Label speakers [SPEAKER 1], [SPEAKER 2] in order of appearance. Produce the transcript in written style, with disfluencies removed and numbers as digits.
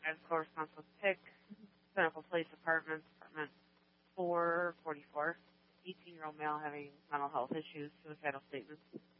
[SPEAKER 1] as corresponds with PIC, Pinnacle Place Apartments, apartment 444, 18-year-old male having mental health issues, suicidal statements.